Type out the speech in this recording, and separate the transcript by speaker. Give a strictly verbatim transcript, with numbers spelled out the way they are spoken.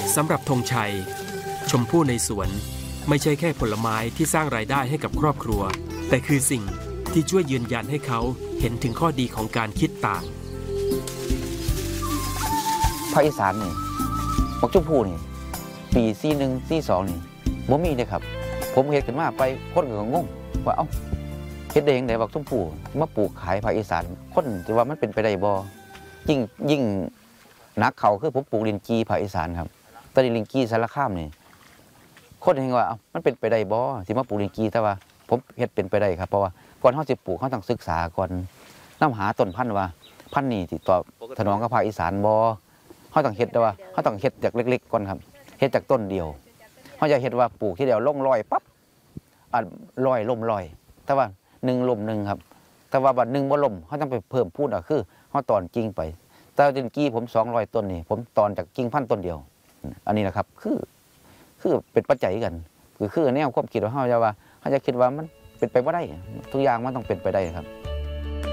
Speaker 1: สำหรับธงชัยชมพู่ในสวนไม่ใช่แค่ผลไม้ที่สร้างรายได้ให้กับครอบครัวแต่คือสิ่งที่ช่วยยืนยันให้เขาเห็นถึงข้อดีของการคิดต่าง
Speaker 2: ภาคอีสานนี่บักชมพู่นี่ปีสี่หนึ่งสี่สองนี่บ่มีเลยครับผมเห็นกันมาไปคนก็งงว่าเอ้าเฮ็ดได้ยังไงบักชมพู่มาปลูกขายภาคอีสานคนจะว่ามันเป็นไปได้บ่ยิ่งยิ่งนักเขาคือผมปลูกลินจีภาคอีสานครับตอนนี้ลินจีสารคามนี่คนเห็นว่ามันเป็นไปได้บ่สิมาปลูกลินจีแต่ว่าผมเฮ็ดเป็นไปได้ครับเพราะว่าก่อนเฮาสิปลูกเฮาต้องศึกษาก่อนนำหาต้นพันธุ์ว่าพันธุ์นี้สิตอบสนองกับภาคอีสานบ่เฮาต้องเฮ็ดแต่ว่าเฮาต้องเฮ็ดจากเล็กๆก่อนครับเฮ็ดจากต้นเดียวเฮาจะเฮ็ดว่าปลูกทีเดียวลงร้อยปั๊บอ่ะร้อยล่มร้อยแต่ว่าหนึ่งล่มหนึ่งครับแต่ว่าบัดหนึ่งบ่ล่มเฮาต้องไปเพิ่มพูนอ่ะคือเฮาตอนกิ่งไปแต่ลินจีผมสองร้อยต้นนี่ผมตอนจากกิ่งพันธุ์ต้นเดียวอันนี้นะครับคือคือเป็นปัจจัยกันคือคือแนวความคิดของเฮาจะว่าเฮาจะคิดว่ามันเป็นไปบ่ได้ทุกอย่างมันต้องเป็นไปได้ครับ